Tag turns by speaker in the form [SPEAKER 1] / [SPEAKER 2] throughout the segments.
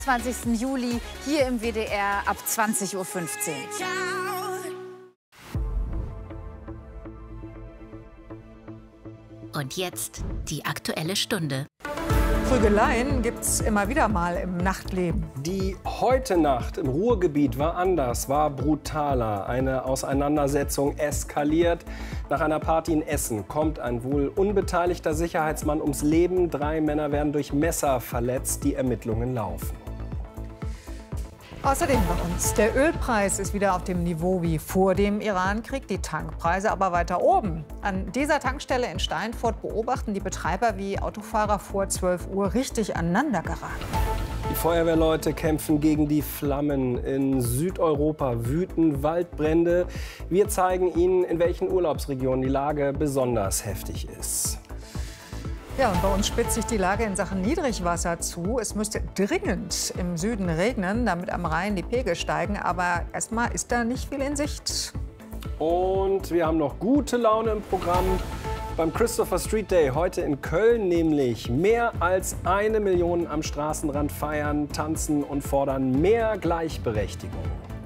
[SPEAKER 1] 20. Juli hier im WDR ab 20:15 Uhr.
[SPEAKER 2] Und jetzt die Aktuelle Stunde.
[SPEAKER 3] Prügeleien gibt's immer wieder mal im Nachtleben.
[SPEAKER 4] Die heute Nacht im Ruhrgebiet war anders, war brutaler. Eine Auseinandersetzung eskaliert. Nach einer Party in Essen kommt ein wohl unbeteiligter Sicherheitsmann ums Leben. 3 Männer werden durch Messer verletzt. Die Ermittlungen laufen.
[SPEAKER 3] Außerdem bei uns, der Ölpreis ist wieder auf dem Niveau wie vor dem Irankrieg, die Tankpreise aber weiter oben. An dieser Tankstelle in Steinfurt beobachten die Betreiber, wie Autofahrer vor 12 Uhr richtig aneinander geraten.
[SPEAKER 4] Die Feuerwehrleute kämpfen gegen die Flammen. In Südeuropa wüten Waldbrände. Wir zeigen Ihnen, in welchen Urlaubsregionen die Lage besonders heftig ist.
[SPEAKER 3] Ja, und bei uns spitzt sich die Lage in Sachen Niedrigwasser zu. Es müsste dringend im Süden regnen, damit am Rhein die Pegel steigen. Aber erstmal ist da nicht viel in Sicht.
[SPEAKER 4] Und wir haben noch gute Laune im Programm beim Christopher Street Day. Heute in Köln nämlich mehr als 1 Million am Straßenrand feiern, tanzen und fordern mehr Gleichberechtigung.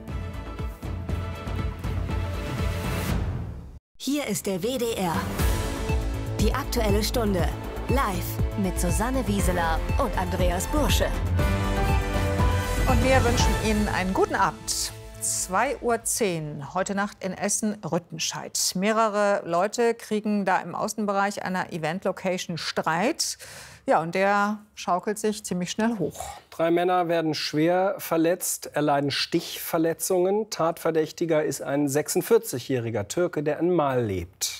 [SPEAKER 2] Hier ist der WDR. Die Aktuelle Stunde. Live mit Susanne Wieseler und Andreas Bursche.
[SPEAKER 3] Und wir wünschen Ihnen einen guten Abend. 2:10 Uhr, heute Nacht in Essen-Rüttenscheid. Mehrere Leute kriegen da im Außenbereich einer Event-Location Streit. Ja, und der schaukelt sich ziemlich schnell hoch.
[SPEAKER 4] 3 Männer werden schwer verletzt, erleiden Stichverletzungen. Tatverdächtiger ist ein 46-jähriger Türke, der in Mal lebt.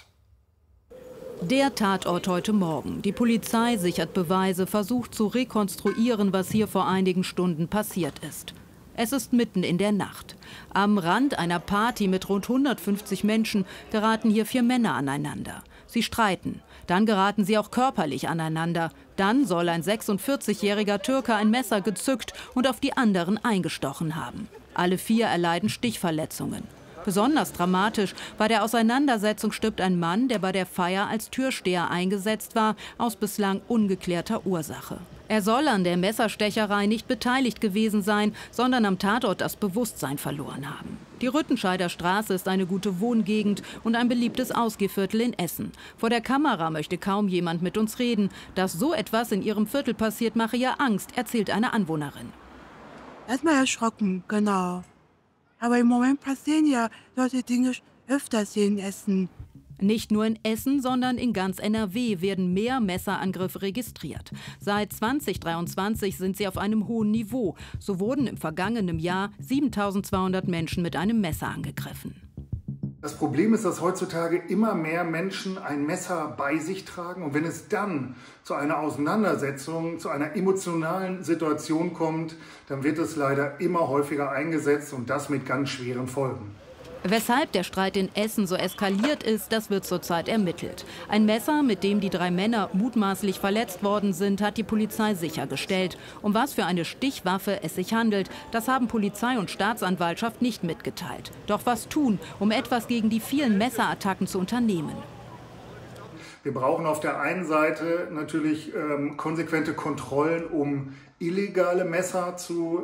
[SPEAKER 5] Der Tatort heute Morgen. Die Polizei sichert Beweise, versucht zu rekonstruieren, was hier vor einigen Stunden passiert ist. Es ist mitten in der Nacht. Am Rand einer Party mit rund 150 Menschen geraten hier 4 Männer aneinander. Sie streiten. Dann geraten sie auch körperlich aneinander. Dann soll ein 46-jähriger Türke ein Messer gezückt und auf die anderen eingestochen haben. Alle 4 erleiden Stichverletzungen. Besonders dramatisch: bei der Auseinandersetzung stirbt ein Mann, der bei der Feier als Türsteher eingesetzt war, aus bislang ungeklärter Ursache. Er soll an der Messerstecherei nicht beteiligt gewesen sein, sondern am Tatort das Bewusstsein verloren haben. Die Rüttenscheider Straße ist eine gute Wohngegend und ein beliebtes Ausgehviertel in Essen. Vor der Kamera möchte kaum jemand mit uns reden. Dass so etwas in ihrem Viertel passiert, mache ihr Angst, erzählt eine Anwohnerin.
[SPEAKER 6] Erstmal erschrocken, genau. Aber im Moment passieren ja solche Dinge öfters hier in Essen.
[SPEAKER 5] Nicht nur in Essen, sondern in ganz NRW werden mehr Messerangriffe registriert. Seit 2023 sind sie auf einem hohen Niveau. So wurden im vergangenen Jahr 7.200 Menschen mit einem Messer angegriffen.
[SPEAKER 7] Das Problem ist, dass heutzutage immer mehr Menschen ein Messer bei sich tragen. Und wenn es dann zu einer Auseinandersetzung, zu einer emotionalen Situation kommt, dann wird es leider immer häufiger eingesetzt und das mit ganz schweren Folgen.
[SPEAKER 5] Weshalb der Streit in Essen so eskaliert ist, das wird zurzeit ermittelt. Ein Messer, mit dem die 3 Männer mutmaßlich verletzt worden sind, hat die Polizei sichergestellt. Um was für eine Stichwaffe es sich handelt, das haben Polizei und Staatsanwaltschaft nicht mitgeteilt. Doch was tun, um etwas gegen die vielen Messerattacken zu unternehmen?
[SPEAKER 7] Wir brauchen auf der einen Seite natürlich konsequente Kontrollen, um illegale Messer zu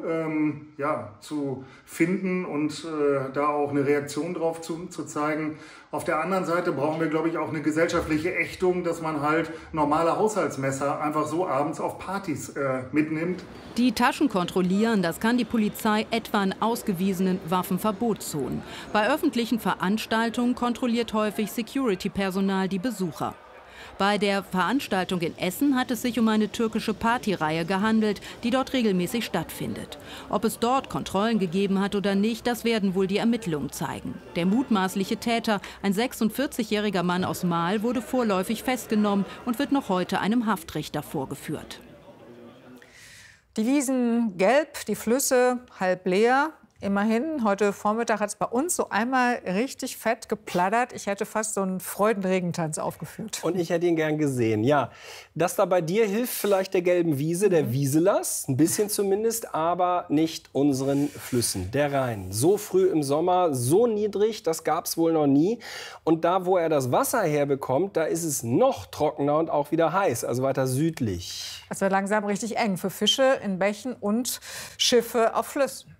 [SPEAKER 7] finden und da auch eine Reaktion drauf zu zeigen. Auf der anderen Seite brauchen wir, glaube ich, auch eine gesellschaftliche Ächtung, dass man halt normale Haushaltsmesser einfach so abends auf Partys mitnimmt.
[SPEAKER 5] Die Taschen kontrollieren, das kann die Polizei etwa in ausgewiesenen Waffenverbotszonen. Bei öffentlichen Veranstaltungen kontrolliert häufig Security-Personal die Besucher. Bei der Veranstaltung in Essen hat es sich um eine türkische Partyreihe gehandelt, die dort regelmäßig stattfindet. Ob es dort Kontrollen gegeben hat oder nicht, das werden wohl die Ermittlungen zeigen. Der mutmaßliche Täter, ein 46-jähriger Mann aus Mal, wurde vorläufig festgenommen und wird noch heute einem Haftrichter vorgeführt.
[SPEAKER 3] Die Wiesen gelb, die Flüsse halb leer. immerhin. Heute Vormittag hat es bei uns so einmal richtig fett geplattert. Ich hätte fast so einen Freudenregentanz aufgeführt.
[SPEAKER 4] Und ich hätte ihn gern gesehen, ja. Das da bei dir hilft vielleicht der gelben Wiese, der Wieselers, ein bisschen zumindest, aber nicht unseren Flüssen, der Rhein. So früh im Sommer, so niedrig, das gab es wohl noch nie. Und da, wo er das Wasser herbekommt, da ist es noch trockener und auch wieder heiß, also weiter südlich.
[SPEAKER 3] Es wird langsam richtig eng für Fische in Bächen und Schiffe auf Flüssen.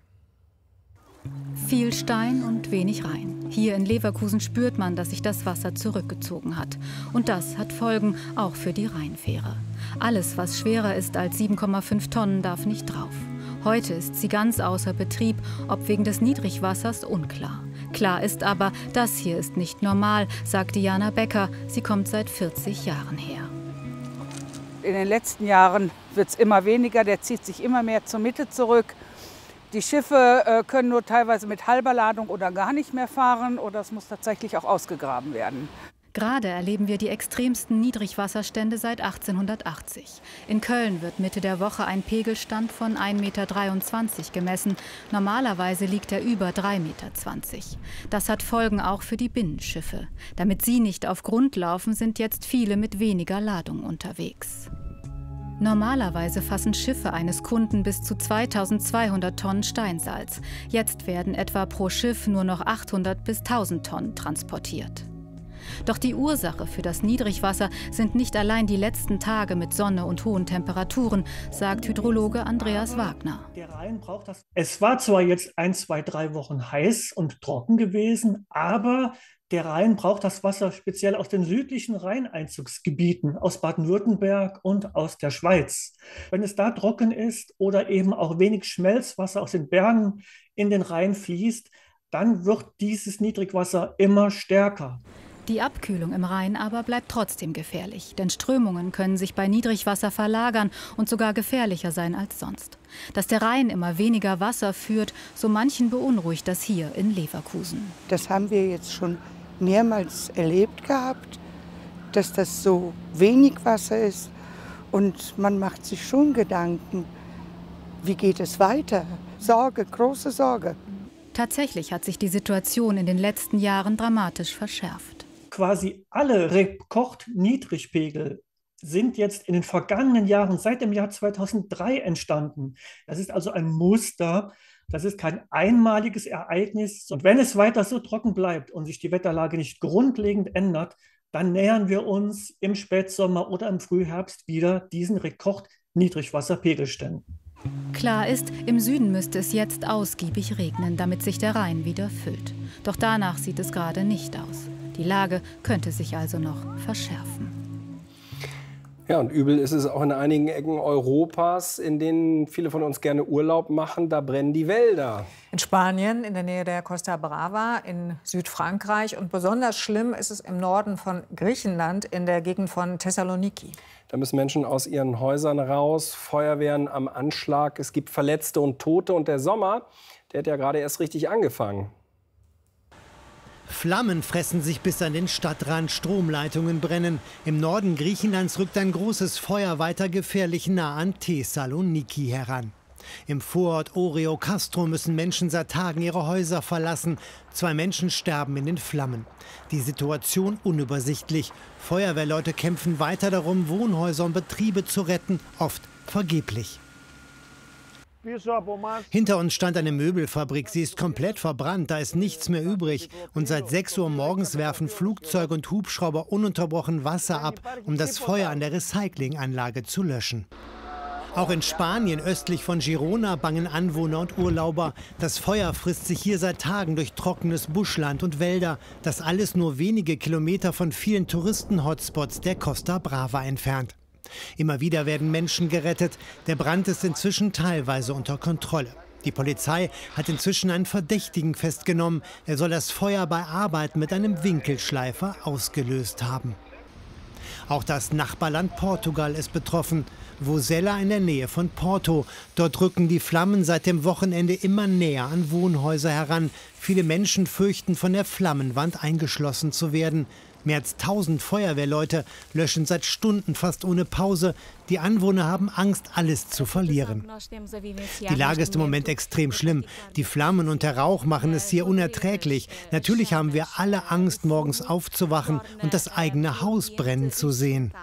[SPEAKER 5] Viel Stein und wenig Rhein. Hier in Leverkusen spürt man, dass sich das Wasser zurückgezogen hat. Und das hat Folgen auch für die Rheinfähre. Alles, was schwerer ist als 7,5 Tonnen, darf nicht drauf. Heute ist sie ganz außer Betrieb, ob wegen des Niedrigwassers unklar. Klar ist aber, das hier ist nicht normal, sagt Diana Becker. Sie kommt seit 40 Jahren her.
[SPEAKER 8] In den letzten Jahren wird es immer weniger, der zieht sich immer mehr zur Mitte zurück. Die Schiffe können nur teilweise mit halber Ladung oder gar nicht mehr fahren oder es muss tatsächlich auch ausgegraben werden.
[SPEAKER 5] Gerade erleben wir die extremsten Niedrigwasserstände seit 1880. In Köln wird Mitte der Woche ein Pegelstand von 1,23 Meter gemessen. Normalerweise liegt er über 3,20 Meter. Das hat Folgen auch für die Binnenschiffe. Damit sie nicht auf Grund laufen, sind jetzt viele mit weniger Ladung unterwegs. Normalerweise fassen Schiffe eines Kunden bis zu 2200 Tonnen Steinsalz. Jetzt werden etwa pro Schiff nur noch 800 bis 1000 Tonnen transportiert. Doch die Ursache für das Niedrigwasser sind nicht allein die letzten Tage mit Sonne und hohen Temperaturen, sagt Hydrologe Andreas Wagner.
[SPEAKER 9] Der Rhein braucht das. Es war zwar jetzt 1, 2, 3 Wochen heiß und trocken gewesen, aber der Rhein braucht das Wasser speziell aus den südlichen Rheineinzugsgebieten, aus Baden-Württemberg und aus der Schweiz. Wenn es da trocken ist oder eben auch wenig Schmelzwasser aus den Bergen in den Rhein fließt, dann wird dieses Niedrigwasser immer stärker.
[SPEAKER 5] Die Abkühlung im Rhein aber bleibt trotzdem gefährlich, denn Strömungen können sich bei Niedrigwasser verlagern und sogar gefährlicher sein als sonst. Dass der Rhein immer weniger Wasser führt, so manchen beunruhigt das hier in Leverkusen.
[SPEAKER 6] Das haben wir jetzt schon mehrmals erlebt gehabt, dass das so wenig Wasser ist. Und man macht sich schon Gedanken, wie geht es weiter? Sorge, große Sorge.
[SPEAKER 5] Tatsächlich hat sich die Situation in den letzten Jahren dramatisch verschärft.
[SPEAKER 9] Quasi alle Rekordniedrigpegel sind jetzt in den vergangenen Jahren seit dem Jahr 2003 entstanden. Das ist also ein Muster. Das ist kein einmaliges Ereignis. Und wenn es weiter so trocken bleibt und sich die Wetterlage nicht grundlegend ändert, dann nähern wir uns im Spätsommer oder im Frühherbst wieder diesen Rekordniedrigwasserpegelständen.
[SPEAKER 5] Klar ist, im Süden müsste es jetzt ausgiebig regnen, damit sich der Rhein wieder füllt. Doch danach sieht es gerade nicht aus. Die Lage könnte sich also noch verschärfen.
[SPEAKER 4] Ja, und übel ist es auch in einigen Ecken Europas, in denen viele von uns gerne Urlaub machen. Da brennen die Wälder.
[SPEAKER 3] In Spanien, in der Nähe der Costa Brava, in Südfrankreich. Und besonders schlimm ist es im Norden von Griechenland, in der Gegend von Thessaloniki.
[SPEAKER 4] Da müssen Menschen aus ihren Häusern raus, Feuerwehren am Anschlag. Es gibt Verletzte und Tote. Und der Sommer, der hat ja gerade erst richtig angefangen.
[SPEAKER 10] Flammen fressen sich bis an den Stadtrand, Stromleitungen brennen. Im Norden Griechenlands rückt ein großes Feuer weiter gefährlich nah an Thessaloniki heran. Im Vorort Orio Castro müssen Menschen seit Tagen ihre Häuser verlassen. 2 Menschen sterben in den Flammen. Die Situation unübersichtlich. Feuerwehrleute kämpfen weiter darum, Wohnhäuser und Betriebe zu retten, oft vergeblich. Hinter uns stand eine Möbelfabrik. Sie ist komplett verbrannt, da ist nichts mehr übrig. Und seit 6 Uhr morgens werfen Flugzeuge und Hubschrauber ununterbrochen Wasser ab, um das Feuer an der Recyclinganlage zu löschen. Auch in Spanien, östlich von Girona, bangen Anwohner und Urlauber. Das Feuer frisst sich hier seit Tagen durch trockenes Buschland und Wälder. Das alles nur wenige Kilometer von vielen Touristen-Hotspots der Costa Brava entfernt. Immer wieder werden Menschen gerettet. Der Brand ist inzwischen teilweise unter Kontrolle. Die Polizei hat inzwischen einen Verdächtigen festgenommen. Er soll das Feuer bei Arbeiten mit einem Winkelschleifer ausgelöst haben. Auch das Nachbarland Portugal ist betroffen. Vozela in der Nähe von Porto. Dort rücken die Flammen seit dem Wochenende immer näher an Wohnhäuser heran. Viele Menschen fürchten, von der Flammenwand eingeschlossen zu werden. Mehr als 1000 Feuerwehrleute löschen seit Stunden fast ohne Pause. Die Anwohner haben Angst, alles zu verlieren. Die Lage ist im Moment extrem schlimm. Die Flammen und der Rauch machen es hier unerträglich. Natürlich haben wir alle Angst, morgens aufzuwachen und das eigene Haus brennen zu sehen.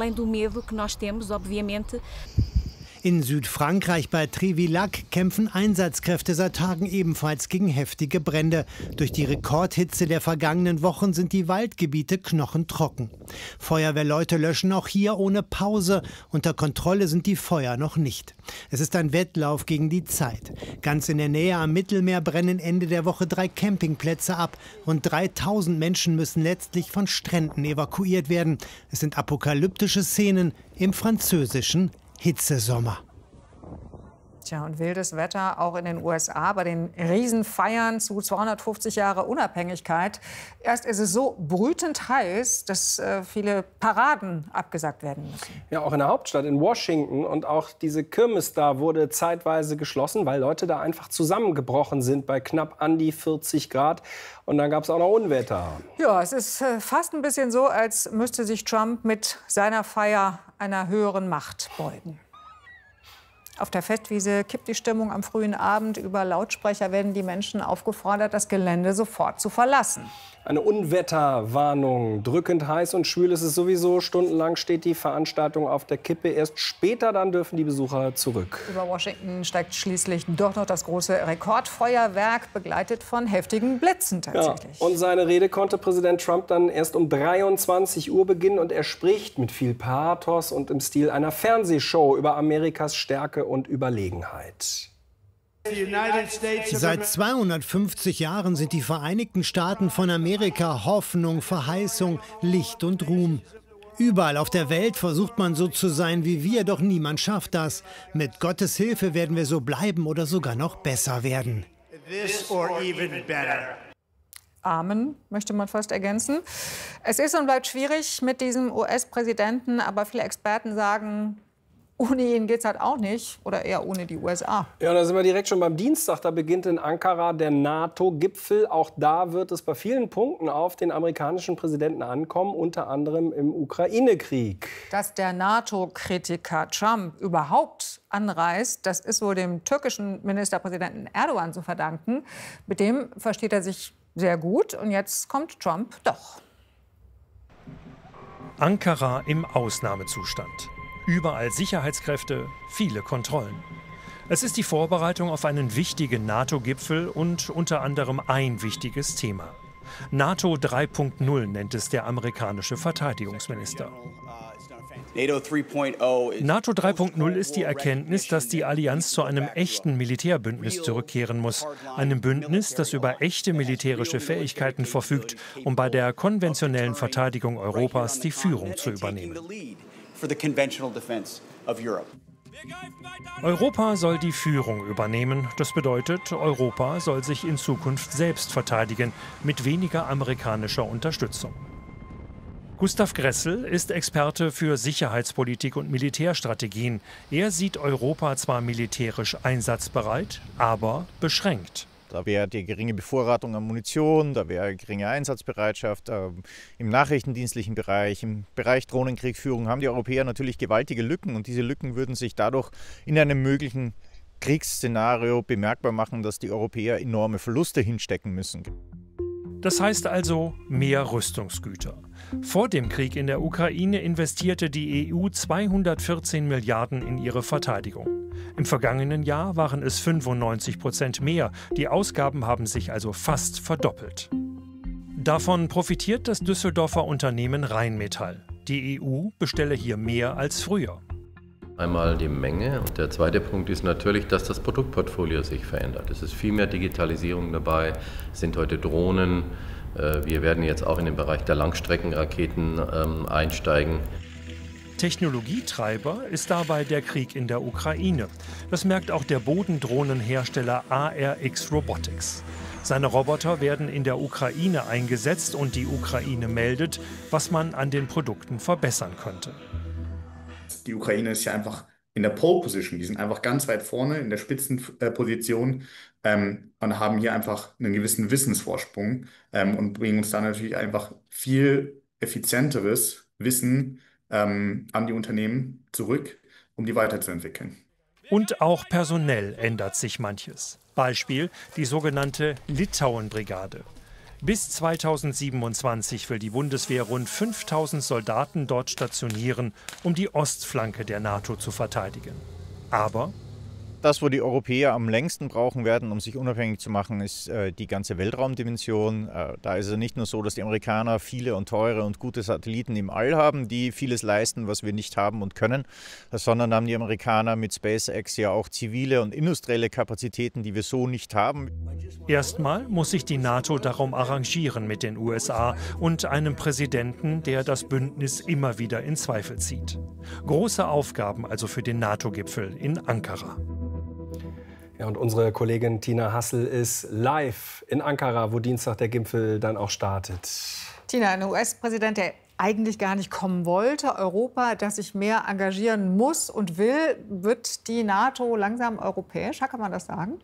[SPEAKER 10] In Südfrankreich bei Trévillac kämpfen Einsatzkräfte seit Tagen ebenfalls gegen heftige Brände. Durch die Rekordhitze der vergangenen Wochen sind die Waldgebiete knochentrocken. Feuerwehrleute löschen auch hier ohne Pause. Unter Kontrolle sind die Feuer noch nicht. Es ist ein Wettlauf gegen die Zeit. Ganz in der Nähe am Mittelmeer brennen Ende der Woche 3 Campingplätze ab. Rund 3000 Menschen müssen letztlich von Stränden evakuiert werden. Es sind apokalyptische Szenen im französischen Hitzesommer.
[SPEAKER 3] Tja, und wildes Wetter auch in den USA bei den Riesenfeiern zu 250 Jahre Unabhängigkeit. Erst ist es so brütend heiß, dass viele Paraden abgesagt werden müssen.
[SPEAKER 4] Ja, auch in der Hauptstadt, in Washington. Und auch diese Kirmes da wurde zeitweise geschlossen, weil Leute da einfach zusammengebrochen sind bei knapp an die 40 Grad. Und dann gab es auch noch Unwetter.
[SPEAKER 3] Ja, es ist fast ein bisschen so, als müsste sich Trump mit seiner Feier einer höheren Macht beugen. Auf der Festwiese kippt die Stimmung am frühen Abend. Über Lautsprecher werden die Menschen aufgefordert, das Gelände sofort zu verlassen.
[SPEAKER 4] Eine Unwetterwarnung. Drückend heiß und schwül ist es sowieso. Stundenlang steht die Veranstaltung auf der Kippe. Erst später dann dürfen die Besucher zurück.
[SPEAKER 3] Über Washington steigt schließlich doch noch das große Rekordfeuerwerk, begleitet von heftigen Blitzen tatsächlich.
[SPEAKER 4] Ja, und seine Rede konnte Präsident Trump dann erst um 23 Uhr beginnen. Und er spricht mit viel Pathos und im Stil einer Fernsehshow über Amerikas Stärke und Überlegenheit.
[SPEAKER 10] Seit 250 Jahren sind die Vereinigten Staaten von Amerika Hoffnung, Verheißung, Licht und Ruhm. Überall auf der Welt versucht man so zu sein wie wir, doch niemand schafft das. Mit Gottes Hilfe werden wir so bleiben oder sogar noch besser werden.
[SPEAKER 3] Amen, möchte man fast ergänzen. Es ist und bleibt schwierig mit diesem US-Präsidenten, aber viele Experten sagen, ohne ihn geht es halt auch nicht, oder eher ohne die USA.
[SPEAKER 4] Ja, da sind wir direkt schon beim Dienstag. Da beginnt in Ankara der NATO-Gipfel. Auch da wird es bei vielen Punkten auf den amerikanischen Präsidenten ankommen, unter anderem im Ukraine-Krieg.
[SPEAKER 3] Dass der NATO-Kritiker Trump überhaupt anreist, das ist wohl dem türkischen Ministerpräsidenten Erdogan zu verdanken. Mit dem versteht er sich sehr gut. Und jetzt kommt Trump doch.
[SPEAKER 11] Ankara im Ausnahmezustand. Überall Sicherheitskräfte, viele Kontrollen. Es ist die Vorbereitung auf einen wichtigen NATO-Gipfel und unter anderem ein wichtiges Thema. NATO 3.0 nennt es der amerikanische Verteidigungsminister. NATO 3.0 ist die Erkenntnis, dass die Allianz zu einem echten Militärbündnis zurückkehren muss. Einem Bündnis, das über echte militärische Fähigkeiten verfügt, um bei der konventionellen Verteidigung Europas die Führung zu übernehmen. Europa soll die Führung übernehmen. Das bedeutet, Europa soll sich in Zukunft selbst verteidigen, mit weniger amerikanischer Unterstützung. Gustav Gressel ist Experte für Sicherheitspolitik und Militärstrategien. Er sieht Europa zwar militärisch einsatzbereit, aber beschränkt.
[SPEAKER 12] Da wäre die geringe Bevorratung an Munition, da wäre geringe Einsatzbereitschaft. Im nachrichtendienstlichen Bereich, im Bereich Drohnenkriegführung haben die Europäer natürlich gewaltige Lücken. Und diese Lücken würden sich dadurch in einem möglichen Kriegsszenario bemerkbar machen, dass die Europäer enorme Verluste hinstecken müssen.
[SPEAKER 11] Das heißt also mehr Rüstungsgüter. Vor dem Krieg in der Ukraine investierte die EU 214 Milliarden in ihre Verteidigung. Im vergangenen Jahr waren es 95% mehr. Die Ausgaben haben sich also fast verdoppelt. Davon profitiert das Düsseldorfer Unternehmen Rheinmetall. Die EU bestelle hier mehr als früher.
[SPEAKER 13] Einmal die Menge und der zweite Punkt ist natürlich, dass das Produktportfolio sich verändert. Es ist viel mehr Digitalisierung dabei, es sind heute Drohnen. Wir werden jetzt auch in den Bereich der Langstreckenraketen einsteigen.
[SPEAKER 11] Technologietreiber ist dabei der Krieg in der Ukraine. Das merkt auch der Bodendrohnenhersteller ARX Robotics. Seine Roboter werden in der Ukraine eingesetzt und die Ukraine meldet, was man an den Produkten verbessern könnte.
[SPEAKER 14] Die Ukraine ist ja einfach in der Pole Position. Die sind einfach ganz weit vorne in der Spitzenposition und haben hier einfach einen gewissen Wissensvorsprung und bringen uns da natürlich einfach viel effizienteres Wissen an die Unternehmen zurück, um die weiterzuentwickeln.
[SPEAKER 11] Und auch personell ändert sich manches. Beispiel die sogenannte Litauen-Brigade. Bis 2027 will die Bundeswehr rund 5000 Soldaten dort stationieren, um die Ostflanke der NATO zu verteidigen. Aber
[SPEAKER 12] das, wo die Europäer am längsten brauchen werden, um sich unabhängig zu machen, ist die ganze Weltraumdimension. Da ist es nicht nur so, dass die Amerikaner viele und teure und gute Satelliten im All haben, die vieles leisten, was wir nicht haben und können, sondern haben die Amerikaner mit SpaceX ja auch zivile und industrielle Kapazitäten, die wir so nicht haben.
[SPEAKER 11] Erstmal muss sich die NATO darum arrangieren mit den USA und einem Präsidenten, der das Bündnis immer wieder in Zweifel zieht. Große Aufgaben also für den NATO-Gipfel in Ankara.
[SPEAKER 4] Ja, und unsere Kollegin Tina Hassel ist live in Ankara, wo Dienstag der Gipfel dann auch startet.
[SPEAKER 3] Tina, ein US-Präsident, der eigentlich gar nicht kommen wollte. Europa, das sich mehr engagieren muss und will, wird die NATO langsam europäischer, kann man das sagen?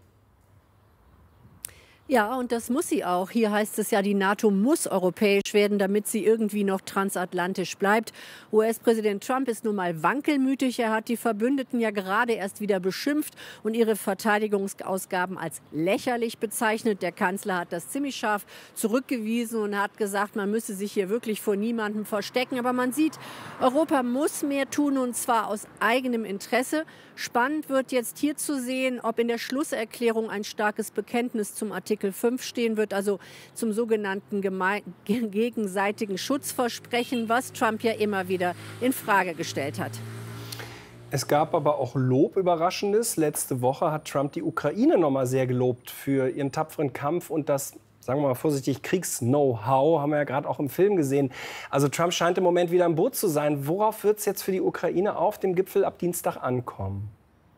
[SPEAKER 15] Ja, und das muss sie auch. Hier heißt es ja, die NATO muss europäisch werden, damit sie irgendwie noch transatlantisch bleibt. US-Präsident Trump ist nun mal wankelmütig. Er hat die Verbündeten ja gerade erst wieder beschimpft und ihre Verteidigungsausgaben als lächerlich bezeichnet. Der Kanzler hat das ziemlich scharf zurückgewiesen und hat gesagt, man müsse sich hier wirklich vor niemandem verstecken. Aber man sieht, Europa muss mehr tun, und zwar aus eigenem Interesse. Spannend wird jetzt hier zu sehen, ob in der Schlusserklärung ein starkes Bekenntnis zum Artikel 5 stehen wird, also zum sogenannten gegenseitigen Schutzversprechen, was Trump ja immer wieder in Frage gestellt hat.
[SPEAKER 4] Es gab aber auch Lob, Überraschendes. Letzte Woche hat Trump die Ukraine noch mal sehr gelobt für ihren tapferen Kampf und das, sagen wir mal vorsichtig, Kriegs-Know-how, haben wir ja gerade auch im Film gesehen. Also Trump scheint im Moment wieder im Boot zu sein. Worauf wird es jetzt für die Ukraine auf dem Gipfel ab Dienstag ankommen?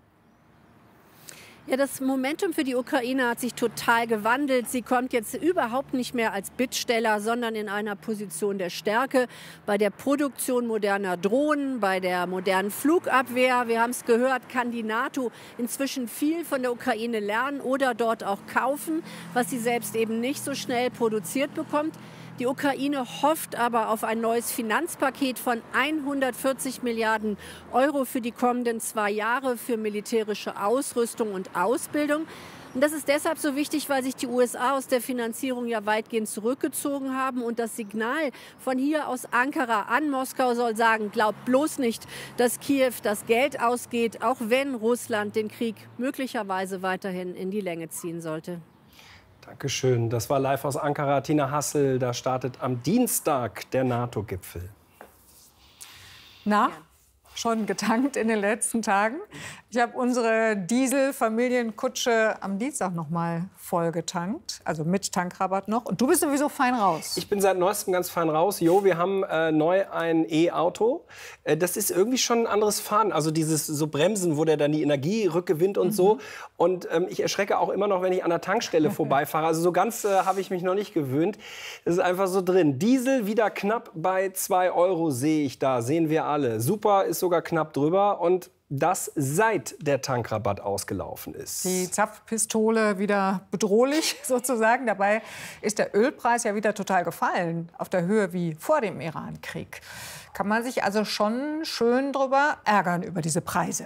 [SPEAKER 15] Ja, das Momentum für die Ukraine hat sich total gewandelt. Sie kommt jetzt überhaupt nicht mehr als Bittsteller, sondern in einer Position der Stärke bei der Produktion moderner Drohnen, bei der modernen Flugabwehr. Wir haben es gehört, kann die NATO inzwischen viel von der Ukraine lernen oder dort auch kaufen, was sie selbst eben nicht so schnell produziert bekommt. Die Ukraine hofft aber auf ein neues Finanzpaket von 140 Milliarden Euro für die kommenden 2 Jahre für militärische Ausrüstung und Ausbildung. Und das ist deshalb so wichtig, weil sich die USA aus der Finanzierung ja weitgehend zurückgezogen haben. Und das Signal von hier aus Ankara an Moskau soll sagen, glaubt bloß nicht, dass Kiew das Geld ausgeht, auch wenn Russland den Krieg möglicherweise weiterhin in die Länge ziehen sollte.
[SPEAKER 4] Dankeschön. Das war live aus Ankara. Tina Hassel, da startet am Dienstag der NATO-Gipfel.
[SPEAKER 3] Na, schon getankt in den letzten Tagen? Ich habe unsere Diesel-Familienkutsche am Dienstag noch mal voll getankt, also mit Tankrabatt noch. Und du bist sowieso fein raus.
[SPEAKER 4] Ich bin seit neuestem ganz fein raus. Jo, wir haben neu ein E-Auto. Das ist irgendwie schon ein anderes Fahren. Also dieses so Bremsen, wo der dann die Energie rückgewinnt und so. Und ich erschrecke auch immer noch, wenn ich an der Tankstelle vorbeifahre. Also so ganz habe ich mich noch nicht gewöhnt. Das ist einfach so drin. Diesel wieder knapp bei 2 € sehe ich da. Sehen wir alle. Super ist sogar knapp drüber. Und das seit der Tankrabatt ausgelaufen ist.
[SPEAKER 3] Die Zapfpistole wieder bedrohlich sozusagen. Dabei ist der Ölpreis ja wieder total gefallen, auf der Höhe wie vor dem Iran-Krieg. Kann man sich also schon schön drüber ärgern über diese Preise.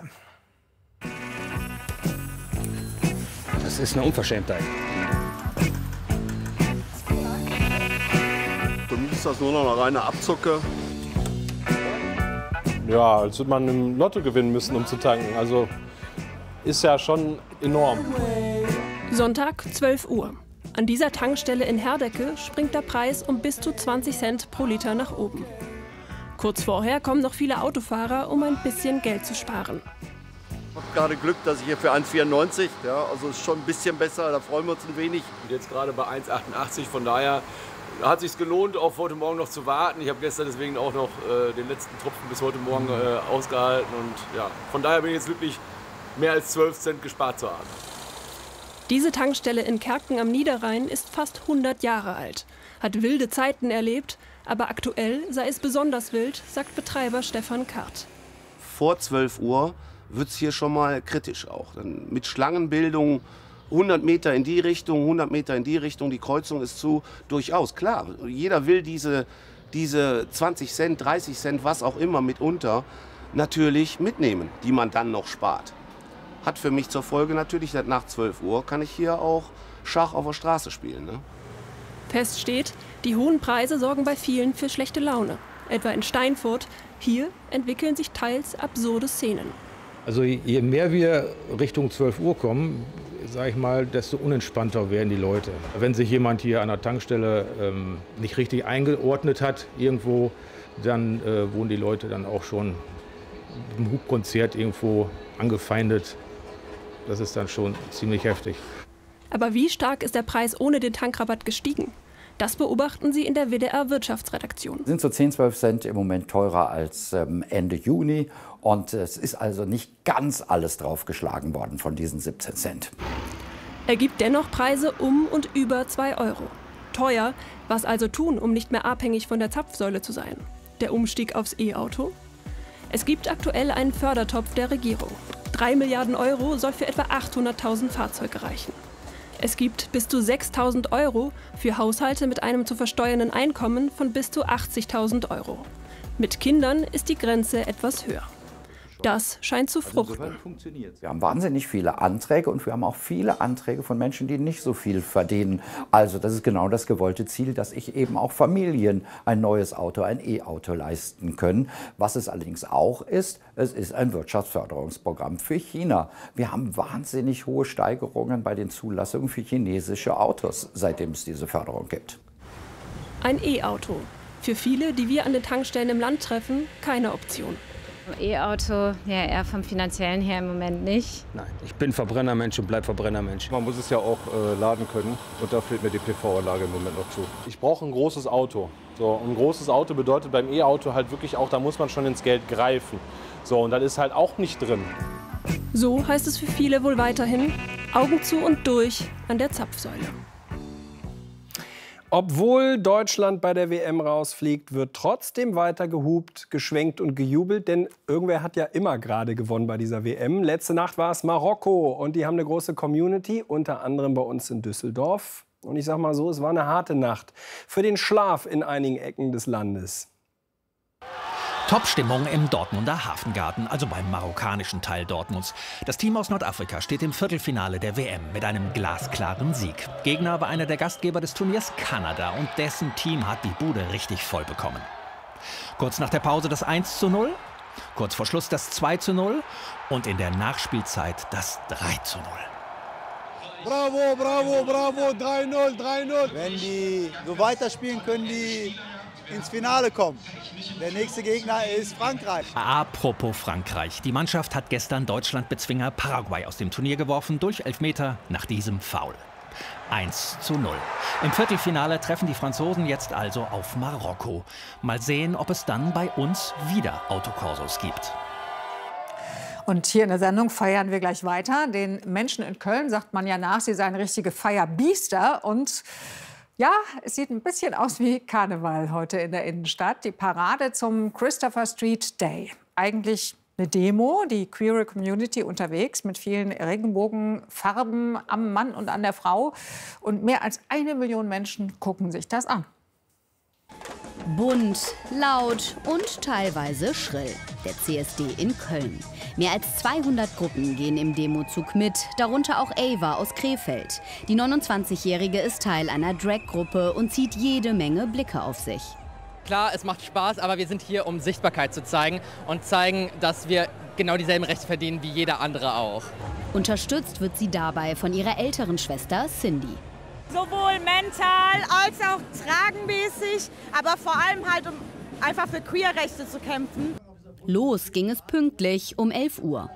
[SPEAKER 16] Das ist eine Unverschämtheit.
[SPEAKER 17] Für mich ist das nur noch eine reine Abzocke.
[SPEAKER 18] Ja, als würde man im Lotto gewinnen müssen, um zu tanken. Also ist ja schon enorm.
[SPEAKER 19] Sonntag, 12 Uhr. An dieser Tankstelle in Herdecke springt der Preis um bis zu 20 Cent pro Liter nach oben. Kurz vorher kommen noch viele Autofahrer, um ein bisschen Geld zu sparen.
[SPEAKER 17] Ich habe gerade Glück, dass ich hier für 1,94, ja, also ist schon ein bisschen besser, da freuen wir uns ein wenig.
[SPEAKER 20] Und jetzt gerade bei 1,88, von daher hat es sich gelohnt, auch heute Morgen noch zu warten. Ich habe gestern deswegen auch noch den letzten Tropfen bis heute Morgen ausgehalten. Und ja, von daher bin ich jetzt glücklich, mehr als 12 Cent gespart zu haben.
[SPEAKER 19] Diese Tankstelle in Kerken am Niederrhein ist fast 100 Jahre alt, hat wilde Zeiten erlebt, aber aktuell sei es besonders wild, sagt Betreiber Stefan Kart.
[SPEAKER 17] Vor 12 Uhr wird es hier schon mal kritisch auch. Dann mit Schlangenbildung, 100 Meter in die Richtung, 100 Meter in die Richtung, die Kreuzung ist zu, durchaus, klar. Jeder will diese diese 20 Cent, 30 Cent, was auch immer mitunter natürlich mitnehmen, die man dann noch spart. Hat für mich zur Folge natürlich, dass nach 12 Uhr kann ich hier auch Schach auf der Straße spielen. Ne?
[SPEAKER 19] Fest steht, die hohen Preise sorgen bei vielen für schlechte Laune. Etwa in Steinfurt. Hier entwickeln sich teils absurde Szenen.
[SPEAKER 16] Also je mehr wir Richtung 12 Uhr kommen, sage ich mal, desto unentspannter werden die Leute. Wenn sich jemand hier an der Tankstelle nicht richtig eingeordnet hat irgendwo, dann wurden die Leute dann auch schon im Hubkonzert irgendwo angefeindet. Das ist dann schon ziemlich heftig.
[SPEAKER 19] Aber wie stark ist der Preis ohne den Tankrabatt gestiegen? Das beobachten Sie in der WDR-Wirtschaftsredaktion.
[SPEAKER 21] Sind so 10, 12 Cent im Moment teurer als Ende Juni. Und es ist also nicht ganz alles draufgeschlagen worden von diesen 17 Cent.
[SPEAKER 19] Er gibt dennoch Preise um und über 2 Euro. Teuer, was also tun, um nicht mehr abhängig von der Zapfsäule zu sein? Der Umstieg aufs E-Auto? Es gibt aktuell einen Fördertopf der Regierung. 3 Milliarden Euro soll für etwa 800.000 Fahrzeuge reichen. Es gibt bis zu 6.000 Euro für Haushalte mit einem zu versteuernden Einkommen von bis zu 80.000 Euro. Mit Kindern ist die Grenze etwas höher. Das scheint zu fruchten.
[SPEAKER 21] Wir haben wahnsinnig viele Anträge und wir haben auch viele Anträge von Menschen, die nicht so viel verdienen. Also das ist genau das gewollte Ziel, dass sich eben auch Familien ein neues Auto, ein E-Auto leisten können. Was es allerdings auch ist, es ist ein Wirtschaftsförderungsprogramm für China. Wir haben wahnsinnig hohe Steigerungen bei den Zulassungen für chinesische Autos, seitdem es diese Förderung gibt.
[SPEAKER 19] Ein E-Auto. Für viele, die wir an den Tankstellen im Land treffen, keine Option.
[SPEAKER 22] E-Auto, ja, eher vom Finanziellen her im Moment nicht.
[SPEAKER 16] Nein, ich bin Verbrennermensch und bleib Verbrennermensch.
[SPEAKER 18] Man muss es ja auch laden können und da fehlt mir die PV-Anlage im Moment noch zu. Ich brauche ein großes Auto. So, ein großes Auto bedeutet beim E-Auto halt wirklich auch, da muss man schon ins Geld greifen. So, und das ist halt auch nicht drin.
[SPEAKER 19] So heißt es für viele wohl weiterhin, Augen zu und durch an der Zapfsäule.
[SPEAKER 4] Obwohl Deutschland bei der WM rausfliegt, wird trotzdem weiter gehupt, geschwenkt und gejubelt. Denn irgendwer hat ja immer gerade gewonnen bei dieser WM. Letzte Nacht war es Marokko und die haben eine große Community, unter anderem bei uns in Düsseldorf. Und ich sag mal so, es war eine harte Nacht für den Schlaf in einigen Ecken des Landes.
[SPEAKER 23] Top-Stimmung im Dortmunder Hafengarten, also beim marokkanischen Teil Dortmunds. Das Team aus Nordafrika steht im Viertelfinale der WM mit einem glasklaren Sieg. Gegner war einer der Gastgeber des Turniers, Kanada, und dessen Team hat die Bude richtig voll bekommen. Kurz nach der Pause das 1:0, kurz vor Schluss das 2:0 und in der Nachspielzeit das 3:0.
[SPEAKER 24] Bravo, bravo, bravo, 3:0, 3:0. Wenn die so weiterspielen, können die ins Finale kommen. Der nächste Gegner ist Frankreich.
[SPEAKER 23] Apropos Frankreich. Die Mannschaft hat gestern Deutschland-Bezwinger Paraguay aus dem Turnier geworfen durch Elfmeter nach diesem Foul. 1:0. Im Viertelfinale treffen die Franzosen jetzt also auf Marokko. Mal sehen, ob es dann bei uns wieder Autokorsos gibt.
[SPEAKER 3] Und hier in der Sendung feiern wir gleich weiter. Den Menschen in Köln sagt man ja nach, sie seien richtige Feierbiester. Und ja, es sieht ein bisschen aus wie Karneval heute in der Innenstadt. Die Parade zum Christopher Street Day. Eigentlich eine Demo, die queere Community unterwegs mit vielen Regenbogenfarben am Mann und an der Frau. Und mehr als 1 Million Menschen gucken sich das an.
[SPEAKER 25] Bunt, laut und teilweise schrill. Der CSD in Köln. Mehr als 200 Gruppen gehen im Demozug mit, darunter auch Ava aus Krefeld. Die 29-Jährige ist Teil einer Drag-Gruppe und zieht jede Menge Blicke auf sich.
[SPEAKER 26] Klar, es macht Spaß, aber wir sind hier, um Sichtbarkeit zu zeigen und zeigen, dass wir genau dieselben Rechte verdienen wie jeder andere auch.
[SPEAKER 25] Unterstützt wird sie dabei von ihrer älteren Schwester Cindy.
[SPEAKER 27] Sowohl mental als auch tragenmäßig, aber vor allem halt, um einfach für Queerrechte zu kämpfen.
[SPEAKER 25] Los ging es pünktlich um 11 Uhr.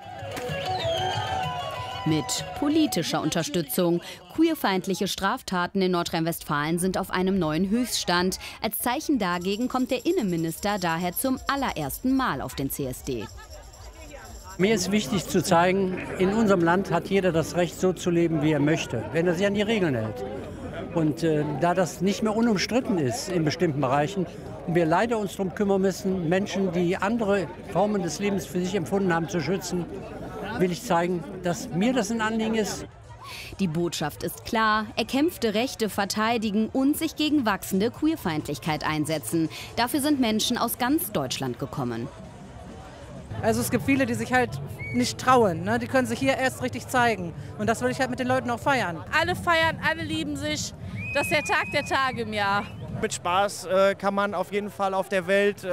[SPEAKER 25] Mit politischer Unterstützung. Queerfeindliche Straftaten in Nordrhein-Westfalen sind auf einem neuen Höchststand. Als Zeichen dagegen kommt der Innenminister daher zum allerersten Mal auf den CSD.
[SPEAKER 28] Mir ist wichtig zu zeigen, in unserem Land hat jeder das Recht, so zu leben, wie er möchte, wenn er sich an die Regeln hält. Und da das nicht mehr unumstritten ist in bestimmten Bereichen, und wir leider uns darum kümmern müssen, Menschen, die andere Formen des Lebens für sich empfunden haben, zu schützen, will ich zeigen, dass mir das ein Anliegen ist.
[SPEAKER 25] Die Botschaft ist klar: erkämpfte Rechte verteidigen und sich gegen wachsende Queerfeindlichkeit einsetzen. Dafür sind Menschen aus ganz Deutschland gekommen.
[SPEAKER 1] Also es gibt viele, die sich halt nicht trauen, ne? Die können sich hier erst richtig zeigen. Und das will ich halt mit den Leuten auch feiern.
[SPEAKER 27] Alle feiern, alle lieben sich. Das ist der Tag der Tage im Jahr.
[SPEAKER 2] Mit Spaß kann man auf jeden Fall auf der Welt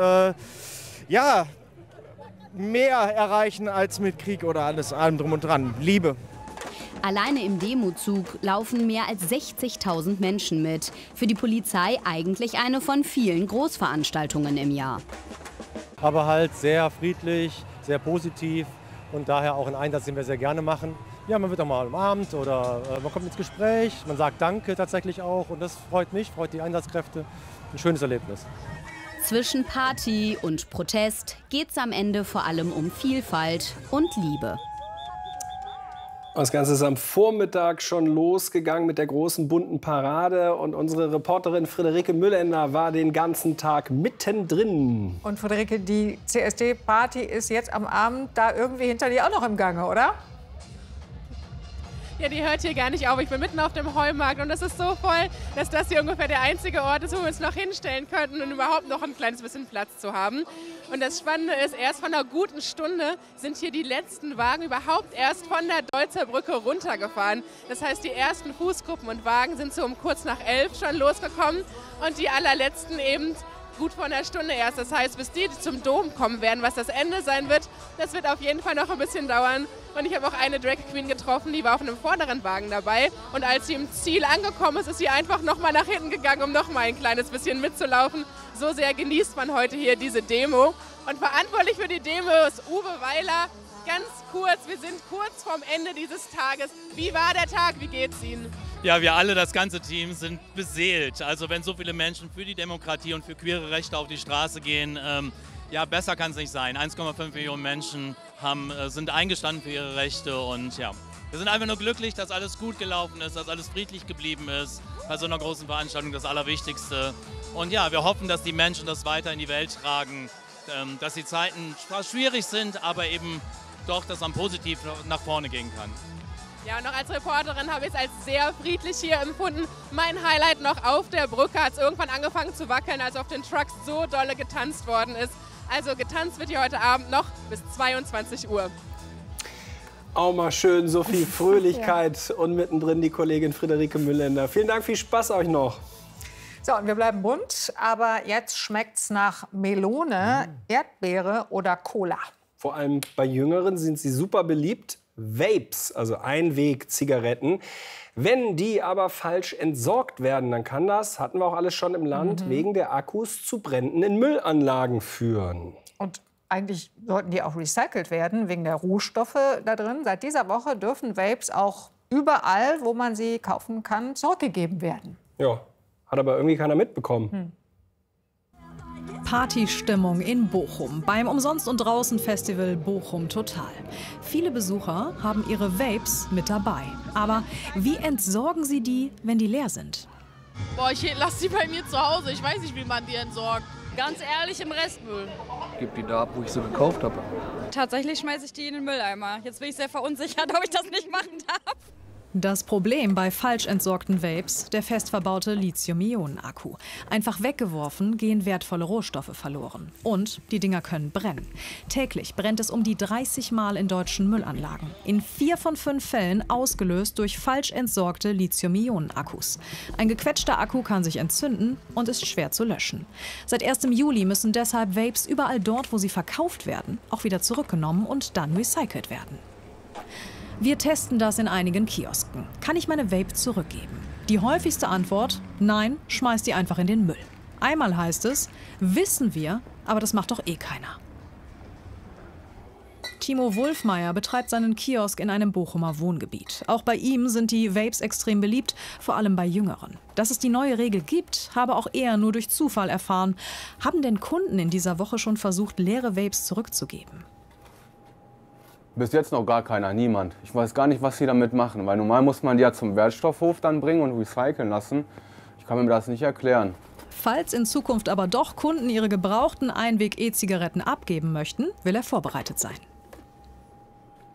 [SPEAKER 2] mehr erreichen als mit Krieg oder allem drum und dran. Liebe.
[SPEAKER 25] Alleine im Demozug laufen mehr als 60.000 Menschen mit. Für die Polizei eigentlich eine von vielen Großveranstaltungen im Jahr.
[SPEAKER 5] Aber halt sehr friedlich, sehr positiv und daher auch ein Einsatz, den wir sehr gerne machen. Ja, man wird auch mal umarmt oder man kommt ins Gespräch, man sagt Danke tatsächlich auch und das freut mich, freut die Einsatzkräfte. Ein schönes Erlebnis.
[SPEAKER 25] Zwischen Party und Protest geht es am Ende vor allem um Vielfalt und Liebe.
[SPEAKER 4] Das Ganze ist am Vormittag schon losgegangen mit der großen bunten Parade. Und unsere Reporterin Friederike Müllender war den ganzen Tag mittendrin.
[SPEAKER 3] Und Friederike, die CSD-Party ist jetzt am Abend da irgendwie hinter dir auch noch im Gange, oder?
[SPEAKER 27] Ja, die hört hier gar nicht auf. Ich bin mitten auf dem Heumarkt und es ist so voll, dass das hier ungefähr der einzige Ort ist, wo wir uns noch hinstellen könnten und überhaupt noch ein kleines bisschen Platz zu haben. Und das Spannende ist, erst von einer guten Stunde sind hier die letzten Wagen überhaupt erst von der Deutzer Brücke runtergefahren. Das heißt, die ersten Fußgruppen und Wagen sind so um kurz nach 11 schon losgekommen und die allerletzten eben gut vor einer Stunde erst. Das heißt, bis die zum Dom kommen werden, was das Ende sein wird, das wird auf jeden Fall noch ein bisschen dauern. Und ich habe auch eine Drag Queen getroffen, die war auf einem vorderen Wagen dabei. Und als sie im Ziel angekommen ist, ist sie einfach noch mal nach hinten gegangen, um noch mal ein kleines bisschen mitzulaufen. So sehr genießt man heute hier diese Demo. Und verantwortlich für die Demo ist Uwe Weiler. Ganz kurz, wir sind kurz vorm Ende dieses Tages. Wie war der Tag? Wie geht's Ihnen?
[SPEAKER 6] Ja, wir alle, das ganze Team, sind beseelt. Also wenn so viele Menschen für die Demokratie und für queere Rechte auf die Straße gehen, ja, besser kann es nicht sein. 1,5 Millionen Menschen sind eingestanden für ihre Rechte und ja, wir sind einfach nur glücklich, dass alles gut gelaufen ist, dass alles friedlich geblieben ist. Bei so einer großen Veranstaltung das Allerwichtigste. Und ja, wir hoffen, dass die Menschen das weiter in die Welt tragen, dass die Zeiten zwar schwierig sind, aber eben doch, dass man positiv nach vorne gehen kann.
[SPEAKER 27] Ja, und noch als Reporterin habe ich es als sehr friedlich hier empfunden. Mein Highlight noch auf der Brücke hat es irgendwann angefangen zu wackeln, als auf den Trucks so dolle getanzt worden ist. Also getanzt wird hier heute Abend noch bis 22 Uhr.
[SPEAKER 4] Auch mal schön, so viel Fröhlichkeit und mittendrin die Kollegin Friederike Müllender. Vielen Dank, viel Spaß euch noch.
[SPEAKER 3] So, und wir bleiben bunt, aber jetzt schmeckt's nach Melone, Erdbeere oder Cola.
[SPEAKER 4] Vor allem bei Jüngeren sind sie super beliebt. Vapes, also Einweg-Zigaretten. Wenn die aber falsch entsorgt werden, dann kann das, hatten wir auch alles schon im Land, wegen der Akkus zu Bränden in Müllanlagen führen.
[SPEAKER 3] Und eigentlich sollten die auch recycelt werden, wegen der Rohstoffe da drin. Seit dieser Woche dürfen Vapes auch überall, wo man sie kaufen kann, zurückgegeben werden.
[SPEAKER 4] Ja, hat aber irgendwie keiner mitbekommen.
[SPEAKER 7] Partystimmung in Bochum beim Umsonst- und Draußen-Festival Bochum Total. Viele Besucher haben ihre Vapes mit dabei. Aber wie entsorgen sie die, wenn die leer sind?
[SPEAKER 27] Boah, ich lasse die bei mir zu Hause. Ich weiß nicht, wie man die entsorgt. Ganz ehrlich, im Restmüll.
[SPEAKER 8] Gib die da ab, wo ich sie gekauft habe.
[SPEAKER 27] Tatsächlich schmeiße ich die in den Mülleimer. Jetzt bin ich sehr verunsichert, ob ich das nicht machen darf.
[SPEAKER 7] Das Problem bei falsch entsorgten Vapes, der fest verbaute Lithium-Ionen-Akku. Einfach weggeworfen, gehen wertvolle Rohstoffe verloren. Und die Dinger können brennen. Täglich brennt es um die 30 Mal in deutschen Müllanlagen. In 4 von 5 Fällen ausgelöst durch falsch entsorgte Lithium-Ionen-Akkus. Ein gequetschter Akku kann sich entzünden und ist schwer zu löschen. Seit 1. Juli müssen deshalb Vapes überall dort, wo sie verkauft werden, auch wieder zurückgenommen und dann recycelt werden. Wir testen das in einigen Kiosken. Kann ich meine Vape zurückgeben? Die häufigste Antwort: Nein, schmeiß die einfach in den Müll. Einmal heißt es: Wissen wir, aber das macht doch eh keiner. Timo Wulfmeier betreibt seinen Kiosk in einem Bochumer Wohngebiet. Auch bei ihm sind die Vapes extrem beliebt, vor allem bei Jüngeren. Dass es die neue Regel gibt, habe auch er nur durch Zufall erfahren. Haben denn Kunden in dieser Woche schon versucht, leere Vapes zurückzugeben?
[SPEAKER 18] Bis jetzt noch gar keiner, niemand. Ich weiß gar nicht, was sie damit machen, weil normal muss man die ja zum Wertstoffhof dann bringen und recyceln lassen. Ich kann mir das nicht erklären.
[SPEAKER 7] Falls in Zukunft aber doch Kunden ihre gebrauchten Einweg-E-Zigaretten abgeben möchten, will er vorbereitet sein.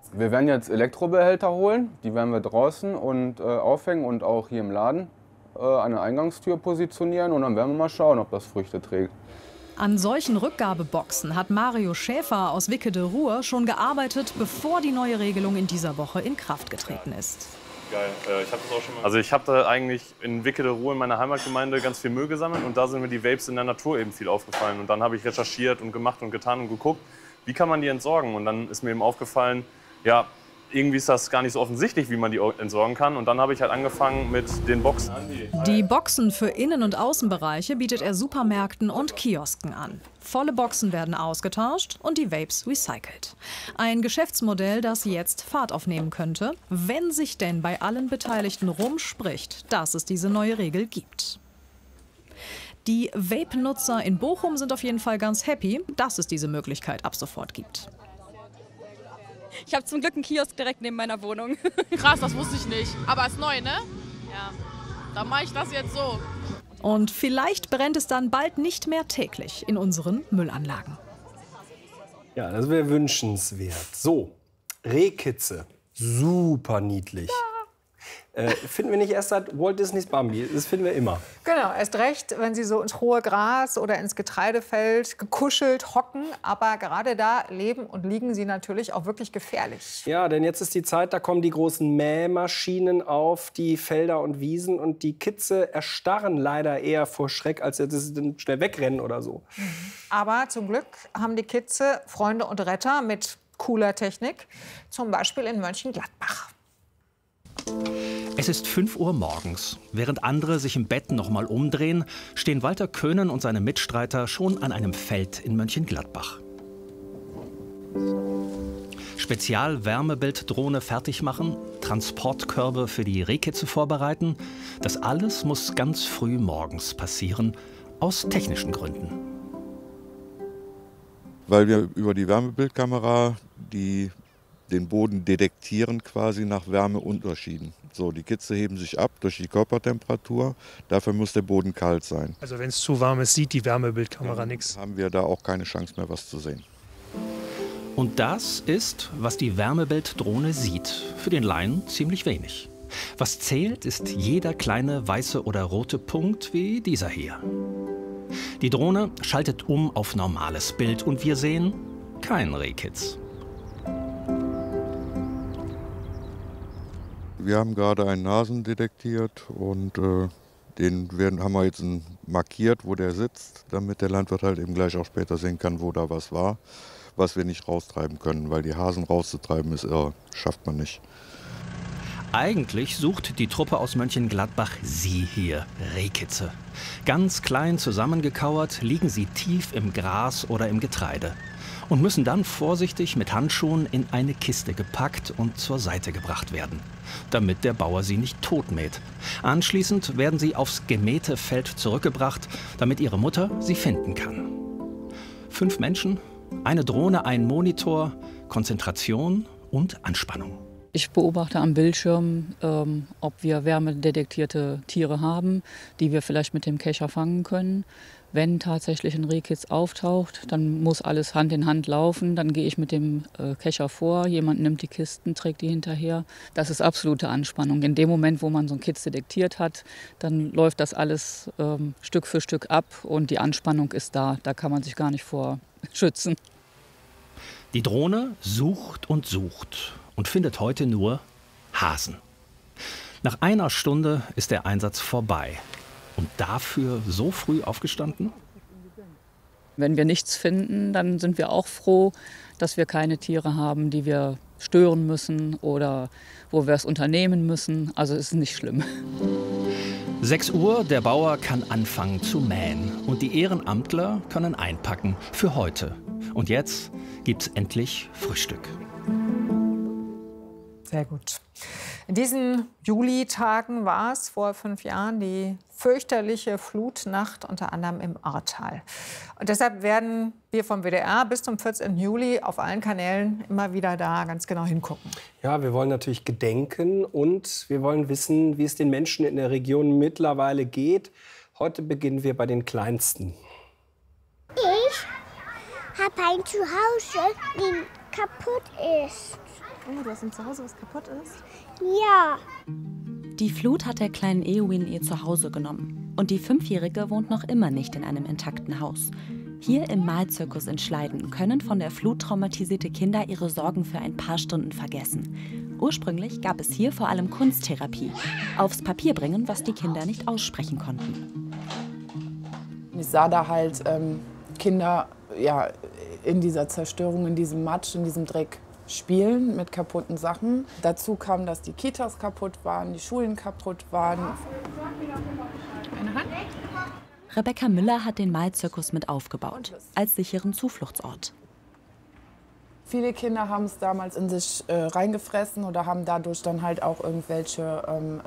[SPEAKER 9] Wir werden jetzt Elektrobehälter holen, die werden wir draußen und aufhängen und auch hier im Laden an der Eingangstür positionieren und dann werden wir mal schauen, ob das Früchte trägt.
[SPEAKER 7] An solchen Rückgabeboxen hat Mario Schäfer aus Wickede-Ruhr schon gearbeitet, bevor die neue Regelung in dieser Woche in Kraft getreten ist.
[SPEAKER 10] Geil, ich habe das auch schon mal. Also ich hatte eigentlich in Wickede-Ruhr in meiner Heimatgemeinde ganz viel Müll gesammelt und da sind mir die Vapes in der Natur eben viel aufgefallen. Und dann habe ich recherchiert und gemacht und getan und geguckt, wie kann man die entsorgen? Und dann ist mir eben aufgefallen, ja, irgendwie ist das gar nicht so offensichtlich, wie man die entsorgen kann. Und dann habe ich halt angefangen mit den Boxen.
[SPEAKER 7] Die Boxen für Innen- und Außenbereiche bietet er Supermärkten und Kiosken an. Volle Boxen werden ausgetauscht und die Vapes recycelt. Ein Geschäftsmodell, das jetzt Fahrt aufnehmen könnte, wenn sich denn bei allen Beteiligten rumspricht, dass es diese neue Regel gibt. Die Vape-Nutzer in Bochum sind auf jeden Fall ganz happy, dass es diese Möglichkeit ab sofort gibt.
[SPEAKER 11] Ich habe zum Glück einen Kiosk direkt neben meiner Wohnung.
[SPEAKER 27] Krass, das wusste ich nicht. Aber ist neu, ne? Ja. Dann mache ich das jetzt so.
[SPEAKER 7] Und vielleicht brennt es dann bald nicht mehr täglich in unseren Müllanlagen.
[SPEAKER 4] Ja, das wäre wünschenswert. So, Rehkitze. Super niedlich. Finden wir nicht erst seit Walt Disneys Bambi. Das finden wir immer.
[SPEAKER 3] Genau, erst recht, wenn sie so ins hohe Gras oder ins Getreidefeld gekuschelt hocken. Aber gerade da leben und liegen sie natürlich auch wirklich gefährlich.
[SPEAKER 4] Ja, denn jetzt ist die Zeit, da kommen die großen Mähmaschinen auf die Felder und Wiesen. Und die Kitze erstarren leider eher vor Schreck, als dass sie schnell wegrennen oder so.
[SPEAKER 3] Aber zum Glück haben die Kitze Freunde und Retter mit cooler Technik. Zum Beispiel in Mönchengladbach.
[SPEAKER 23] Es ist 5 Uhr morgens. Während andere sich im Bett noch mal umdrehen, stehen Walter Köhnen und seine Mitstreiter schon an einem Feld in Mönchengladbach. Spezial-Wärmebilddrohne fertig machen, Transportkörbe für die Rehkitze vorbereiten. Das alles muss ganz früh morgens passieren, aus technischen Gründen.
[SPEAKER 12] Weil wir über die Wärmebildkamera den Boden detektieren quasi nach Wärmeunterschieden. So, die Kitze heben sich ab durch die Körpertemperatur. Dafür muss der Boden kalt sein.
[SPEAKER 13] Also wenn es zu warm ist, sieht die Wärmebildkamera nichts.
[SPEAKER 12] Haben wir da auch keine Chance mehr, was zu sehen.
[SPEAKER 23] Und das ist, was die Wärmebilddrohne sieht. Für den Laien ziemlich wenig. Was zählt, ist jeder kleine weiße oder rote Punkt wie dieser hier. Die Drohne schaltet um auf normales Bild und wir sehen keinen Rehkitz.
[SPEAKER 12] Wir haben gerade einen Hasen detektiert und den haben wir jetzt markiert, wo der sitzt, damit der Landwirt halt eben gleich auch später sehen kann, wo da was war, was wir nicht raustreiben können, weil die Hasen rauszutreiben ist irre, schafft man nicht.
[SPEAKER 23] Eigentlich sucht die Truppe aus Mönchengladbach sie hier, Rehkitze. Ganz klein zusammengekauert liegen sie tief im Gras oder im Getreide und müssen dann vorsichtig mit Handschuhen in eine Kiste gepackt und zur Seite gebracht werden, damit der Bauer sie nicht totmäht. Anschließend werden sie aufs gemähte Feld zurückgebracht, damit ihre Mutter sie finden kann. 5 Menschen, eine Drohne, ein Monitor, Konzentration und Anspannung.
[SPEAKER 14] Ich beobachte am Bildschirm, ob wir wärmedetektierte Tiere haben, die wir vielleicht mit dem Kescher fangen können. Wenn tatsächlich ein Rehkitz auftaucht, dann muss alles Hand in Hand laufen. Dann gehe ich mit dem Kescher vor, jemand nimmt die Kisten, trägt die hinterher. Das ist absolute Anspannung. In dem Moment, wo man so einen Kitz detektiert hat, dann läuft das alles Stück für Stück ab und die Anspannung ist da. Da kann man sich gar nicht vor schützen.
[SPEAKER 23] Die Drohne sucht und findet heute nur Hasen. Nach einer Stunde ist der Einsatz vorbei. Und dafür so früh aufgestanden?
[SPEAKER 14] Wenn wir nichts finden, dann sind wir auch froh, dass wir keine Tiere haben, die wir stören müssen oder wo wir es unternehmen müssen. Also es ist nicht schlimm.
[SPEAKER 23] 6 Uhr, der Bauer kann anfangen zu mähen. Und die Ehrenamtler können einpacken für heute. Und jetzt gibt's endlich Frühstück.
[SPEAKER 3] Sehr gut. In diesen Julitagen war es vor 5 Jahren die fürchterliche Flutnacht, unter anderem im Ahrtal. Und deshalb werden wir vom WDR bis zum 14. Juli auf allen Kanälen immer wieder da ganz genau hingucken.
[SPEAKER 4] Ja, wir wollen natürlich gedenken und wir wollen wissen, wie es den Menschen in der Region mittlerweile geht. Heute beginnen wir bei den Kleinsten.
[SPEAKER 15] Ich habe ein Zuhause, das kaputt ist. Oh, du hast ein Zuhause, was kaputt ist?
[SPEAKER 16] Ja.
[SPEAKER 17] Die Flut hat der kleinen Eowyn ihr Zuhause genommen. Und die 5-Jährige wohnt noch immer nicht in einem intakten Haus. Hier im Malzirkus in Schleiden können von der Flut traumatisierte Kinder ihre Sorgen für ein paar Stunden vergessen. Ursprünglich gab es hier vor allem Kunsttherapie. Aufs Papier bringen, was die Kinder nicht aussprechen konnten.
[SPEAKER 19] Ich sah da halt Kinder in dieser Zerstörung, in diesem Matsch, in diesem Dreck spielen mit kaputten Sachen. Dazu kam, dass die Kitas kaputt waren, die Schulen kaputt waren.
[SPEAKER 15] Eine Hand?
[SPEAKER 17] Rebecca Müller hat den Malzirkus mit aufgebaut, als sicheren Zufluchtsort.
[SPEAKER 19] Viele Kinder haben es damals in sich reingefressen oder haben dadurch dann halt auch irgendwelche